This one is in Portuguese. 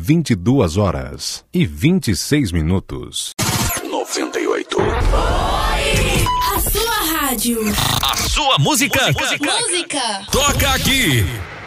22h26. 98. A sua rádio. A sua música. Música. Toca aqui.